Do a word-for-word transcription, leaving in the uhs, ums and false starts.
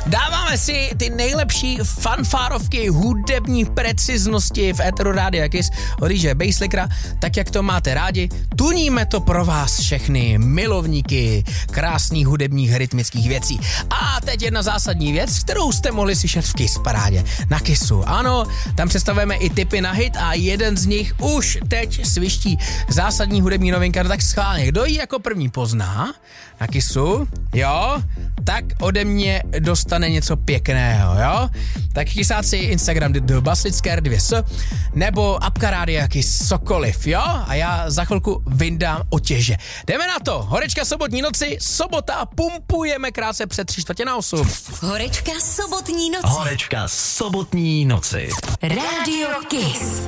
Dáváme si ty nejlepší fanfárovky hudební preciznosti v éteru Rádia Kiss od D J Basslickera, tak jak to máte rádi. Tuníme to pro vás všechny milovníky krásných hudebních rytmických věcí. A teď jedna zásadní věc, kterou jste mohli slyšet v Kiss parádě na Kissu. Ano, tam představujeme i tipy na hit a jeden z nich už teď sviští zásadní hudební novinka, tak schválně. Kdo ji jako první pozná na Kissu, jo, tak ode mě dostane něco pěkného, jo? Tak kysáci Instagram The Baslicker dvě s nebo apka Rádia Kiss cokoliv, jo? A já za chvilku vyndám otěže. Jdeme na to, Horečka sobotní noci, sobota, pumpujeme krátce před tři čtvrtě na osm. Horečka sobotní noci. Horečka sobotní noci. Rádio Kiss.